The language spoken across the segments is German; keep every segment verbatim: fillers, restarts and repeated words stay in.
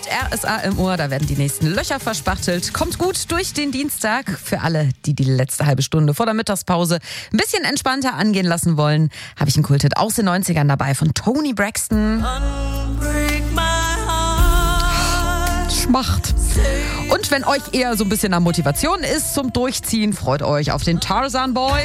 Mit R S A im Ohr, da werden die nächsten Löcher verspachtelt. Kommt gut durch den Dienstag. Für alle, die die letzte halbe Stunde vor der Mittagspause ein bisschen entspannter angehen lassen wollen, habe ich einen Kulthit aus den neunzigern dabei von Toni Braxton. Schmacht. Und wenn euch eher so ein bisschen nach Motivation ist zum Durchziehen, freut euch auf den Tarzan Boy.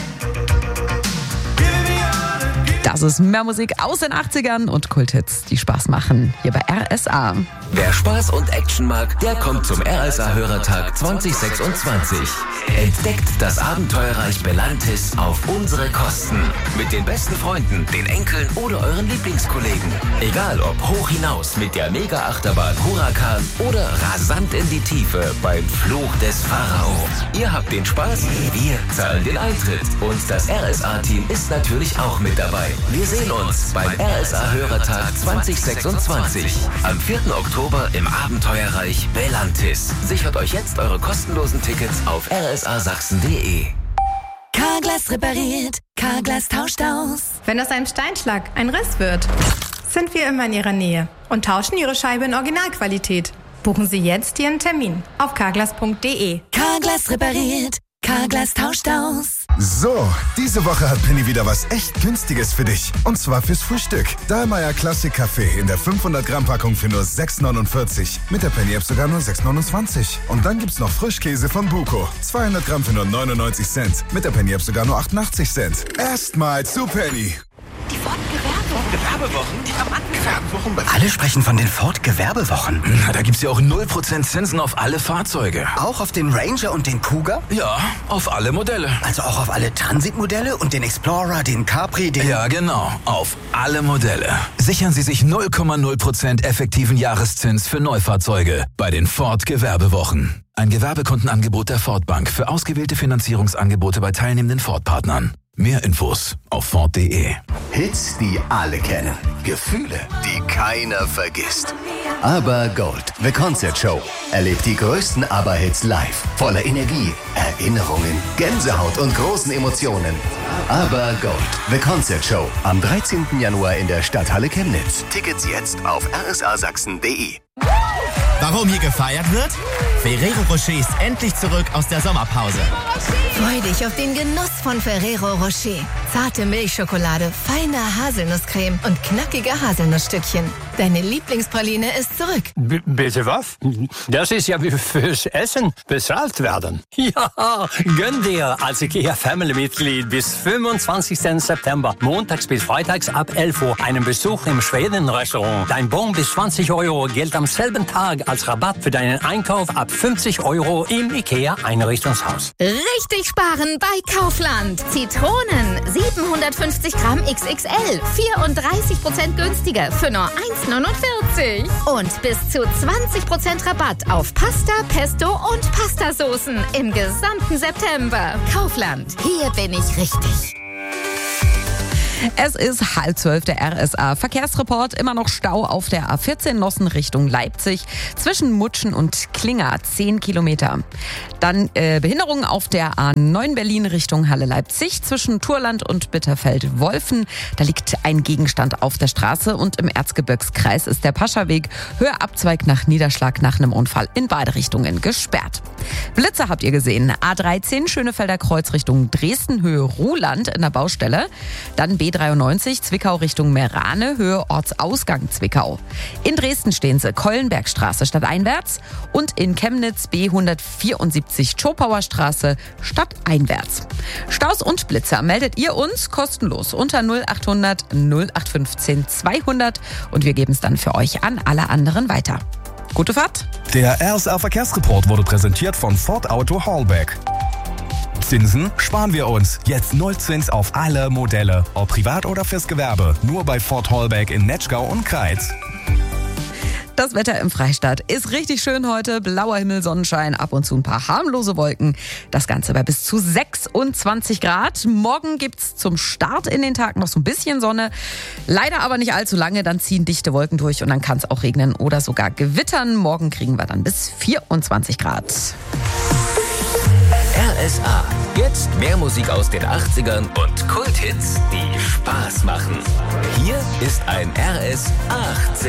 Das ist mehr Musik aus den achtzigern und Kulthits, die Spaß machen, hier bei R S A. Wer Spaß und Action mag, der kommt zum R S A-Hörertag zwanzig sechsundzwanzig. Entdeckt das Abenteuerreich Belantis auf unsere Kosten. Mit den besten Freunden, den Enkeln oder euren Lieblingskollegen. Egal ob hoch hinaus mit der Mega-Achterbahn Huracan oder rasant in die Tiefe beim Fluch des Pharao. Ihr habt den Spaß, wir zahlen den Eintritt. Und das R S A-Team ist natürlich auch mit dabei. Wir sehen uns beim R S A-Hörertag zwanzig sechsundzwanzig. Am vierten Oktober im Abenteuerreich Belantis. Sichert euch jetzt eure kostenlosen Tickets auf r s a sachsen punkt de. Carglass repariert, Carglass tauscht aus. Wenn aus einem Steinschlag ein Riss wird, sind wir immer in Ihrer Nähe und tauschen Ihre Scheibe in Originalqualität. Buchen Sie jetzt Ihren Termin auf carglass punkt de. Carglass repariert, Carglass tauscht aus. So, diese Woche hat Penny wieder was echt Günstiges für dich. Und zwar fürs Frühstück. Dahlmeier Classic Kaffee in der fünfhundert Gramm Packung für nur sechs neunundvierzig. Mit der Penny-App sogar nur sechs neunundzwanzig. Und dann gibt's noch Frischkäse von Buko. zweihundert Gramm für nur neunundneunzig Cent. Mit der Penny-App sogar nur achtundachtzig Cent. Erstmal zu Penny. Die Ford Gewerbewochen. Gewerbewochen? Die Rabattgewerbewochen. Alle sprechen von den Ford Gewerbewochen. Na, da gibt's ja auch null Prozent Zinsen auf alle Fahrzeuge. Auch auf den Ranger und den Cougar? Ja, auf alle Modelle. Also auch auf alle Transitmodelle und den Explorer, den Capri, den... Ja, genau. Auf alle Modelle. Sichern Sie sich null Komma null Prozent effektiven Jahreszins für Neufahrzeuge bei den Ford Gewerbewochen. Ein Gewerbekundenangebot der Ford Bank für ausgewählte Finanzierungsangebote bei teilnehmenden Ford-Partnern. Mehr Infos auf ford punkt de. Hits, die alle kennen. Gefühle, die keiner vergisst. Aber Gold, The Concert Show. Erlebt die größten Aber-Hits live. Voller Energie, Erinnerungen, Gänsehaut und großen Emotionen. Aber Gold, The Concert Show. Am dreizehnten Januar in der Stadthalle Chemnitz. Tickets jetzt auf r s a sachsen punkt de. Warum hier gefeiert wird? Ferrero Rocher ist endlich zurück aus der Sommerpause. Freu dich auf den Genuss von Ferrero Rocher. Zarte Milchschokolade, feine Haselnusscreme und knackige Haselnussstückchen. Deine Lieblingspraline ist zurück. B- bitte was? Das ist ja wie fürs Essen bezahlt werden. Ja, gönn dir als IKEA Family-Mitglied bis fünfundzwanzigsten September, montags bis freitags ab elf Uhr, einen Besuch im Schweden-Restaurant. Dein Bon bis zwanzig Euro gilt am selben Tag als Rabatt für deinen Einkauf ab fünfzig Euro im IKEA-Einrichtungshaus. Richtig sparen bei Kaufland. Zitronen, siebenhundertfünfzig Gramm X X L, vierunddreißig Prozent günstiger für nur eins neunundvierzig. Und bis zu zwanzig Prozent Rabatt auf Pasta, Pesto und Pastasoßen im gesamten September. Kaufland, hier bin ich richtig. Es ist halb zwölf, der R S A Verkehrsreport. Immer noch Stau auf der A vierzehn Nossen Richtung Leipzig zwischen Mutschen und Klinger, zehn Kilometer. Dann äh, Behinderungen auf der A neun Berlin Richtung Halle-Leipzig zwischen Turland und Bitterfeld-Wolfen. Da liegt ein Gegenstand auf der Straße und im Erzgebirgskreis ist der Paschaweg Höheabzweig nach Niederschlag nach einem Unfall in beide Richtungen gesperrt. Blitze habt ihr gesehen. A dreizehn Schönefelder Kreuz Richtung Dresden, Höhe Ruhland in der Baustelle. Dann B dreiundneunzig Zwickau Richtung Merane, Höhe Ortsausgang Zwickau. In Dresden stehen sie Keulenbergstraße stadteinwärts und in Chemnitz B hundertvierundsiebzig Zschopauer Straße stadteinwärts. Staus und Blitzer meldet ihr uns kostenlos unter null achthundert null acht fünfzehn zweihundert und wir geben es dann für euch an alle anderen weiter. Gute Fahrt! Der R S A Verkehrsreport wurde präsentiert von Ford Auto Hallback. Zinsen sparen wir uns. Jetzt Nullzins auf alle Modelle. Ob privat oder fürs Gewerbe. Nur bei Ford Hallback in Netschgau und Kreiz. Das Wetter im Freistaat ist richtig schön heute. Blauer Himmel, Sonnenschein, ab und zu ein paar harmlose Wolken. Das Ganze bei bis zu sechsundzwanzig Grad. Morgen gibt's zum Start in den Tag noch so ein bisschen Sonne. Leider aber nicht allzu lange. Dann ziehen dichte Wolken durch und dann kann es auch regnen oder sogar gewittern. Morgen kriegen wir dann bis vierundzwanzig Grad. R S A. Jetzt mehr Musik aus den achtzigern und Kulthits, die Spaß machen. Hier ist ein R S achtzig.